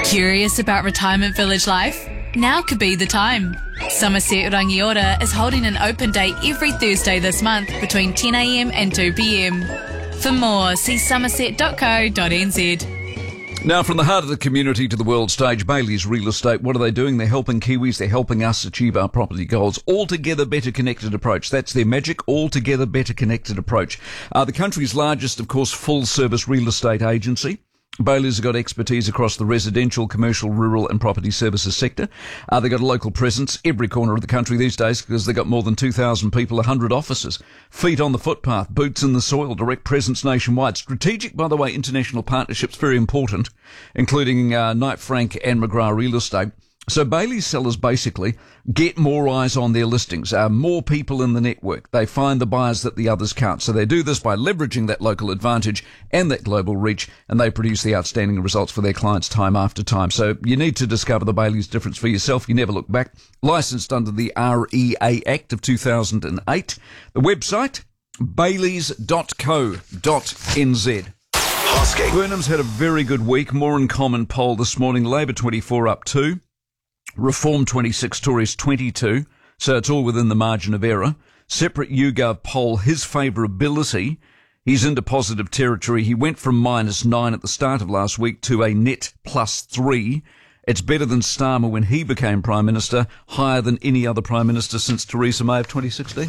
Curious about retirement village life? Now could be the time. Somerset Rangiora is holding an open day every Thursday this month between 10am and 2pm. For more, see somerset.co.nz. Now, from the heart of the community to the world stage, Bailey's Real Estate, what are they doing? They're helping Kiwis, they're helping us achieve our property goals. Altogether Better Connected approach. That's their magic, Altogether Better Connected approach. The country's largest, of course, full-service real estate agency. Bailey's have got expertise across the residential, commercial, rural and property services sector. They've got a local presence every corner of the country these days because they've got more than 2,000 people, 100 offices. Feet on the footpath, boots in the soil, direct presence nationwide. Strategic, by the way, international partnerships, very important, including Knight Frank and McGrath Real Estate. So Bailey's sellers basically get more eyes on their listings, more people in the network. They find the buyers that the others can't. So they do this by leveraging that local advantage and that global reach, and they produce the outstanding results for their clients time after time. So you need to discover the Bailey's difference for yourself. You never look back. Licensed under the REA Act of 2008. The website, baileys.co.nz. Burnham's had a very good week. More in Common poll this morning. Labor 24 up 2. Reform 26, Tories 22, so it's all within the margin of error. Separate YouGov poll, his favourability, he's into positive territory. He went from -9 at the start of last week to a net +3. It's better than Starmer when he became Prime Minister, higher than any other Prime Minister since Theresa May of 2016.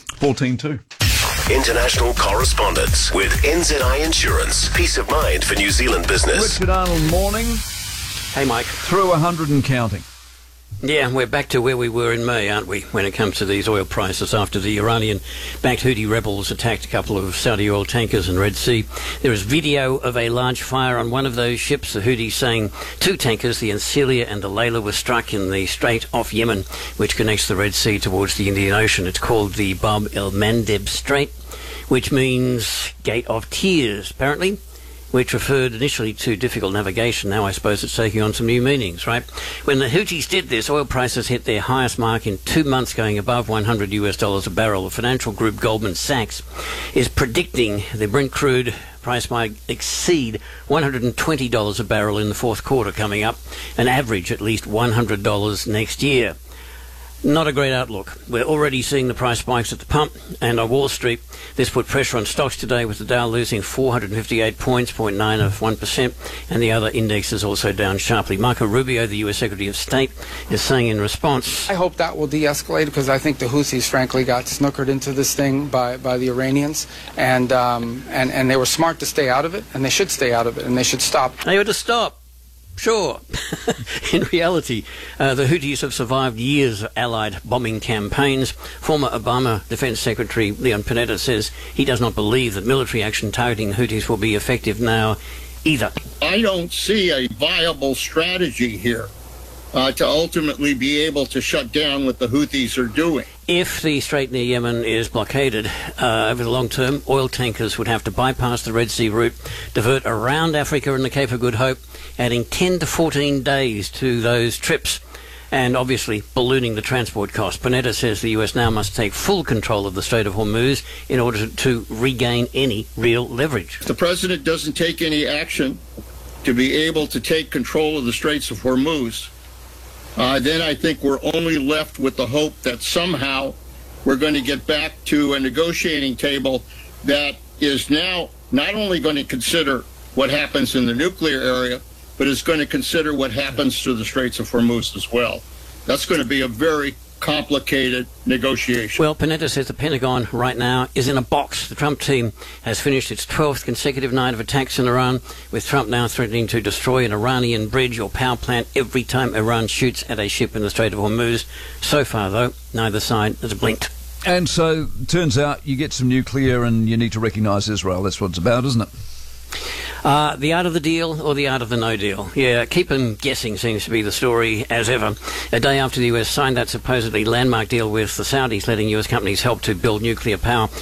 14-2. International correspondence with NZI Insurance. Peace of mind for New Zealand business. Richard Arnold, morning. Hey, Mike. Through 100 and counting. Yeah, we're back to where we were in May, aren't we, when it comes to these oil prices after the Iranian-backed Houthi rebels attacked a couple of Saudi oil tankers in the Red Sea. There is video of a large fire on one of those ships, the Houthis saying 2 tankers, the Ancelia and the Layla, were struck in the Strait off Yemen, which connects the Red Sea towards the Indian Ocean. It's called the Bab el-Mandeb Strait, which means Gate of Tears, apparently, which referred initially to difficult navigation. Now I suppose it's taking on some new meanings, right? When the Houthis did this, oil prices hit their highest mark in 2 months, going above $100 a barrel. The financial group Goldman Sachs is predicting the Brent crude price might exceed $120 a barrel in the fourth quarter coming up, and average at least $100 next year. Not a great outlook. We're already seeing the price spikes at the pump and on Wall Street. This put pressure on stocks today, with the Dow losing 458 points, 0.9%, and the other indexes also down sharply. Marco Rubio, the US Secretary of State, is saying in response, I hope that will de-escalate, because I think the Houthis frankly got snookered into this thing by the Iranians, and they were smart to stay out of it, and they should stay out of it, and they should stop. They ought to stop. Sure. In reality, the Houthis have survived years of allied bombing campaigns. Former Obama Defense Secretary Leon Panetta says he does not believe that military action targeting Houthis will be effective now either. I don't see a viable strategy here to ultimately be able to shut down what the Houthis are doing. If the strait near Yemen is blockaded over the long term, oil tankers would have to bypass the Red Sea route, divert around Africa and the Cape of Good Hope, adding 10 to 14 days to those trips, and obviously ballooning the transport cost. Panetta says the US now must take full control of the Strait of Hormuz in order to regain any real leverage. If the president doesn't take any action to be able to take control of the Straits of Hormuz, then I think we're only left with the hope that somehow we're going to get back to a negotiating table that is now not only going to consider what happens in the nuclear area, but is going to consider what happens to the Straits of Hormuz as well. That's going to be a very complicated negotiation. Well, Panetta says the Pentagon right now is in a box. The Trump team has finished its 12th consecutive night of attacks in Iran, with Trump now threatening to destroy an Iranian bridge or power plant every time Iran shoots at a ship in the Strait of Hormuz. So far, though, neither side has blinked. And so, turns out you get some nuclear and you need to recognise Israel. That's what it's about, isn't it? The art of the deal or the art of the no deal? Yeah, keep them guessing seems to be the story as ever. A day after the US signed that supposedly landmark deal with the Saudis, letting US companies help to build nuclear power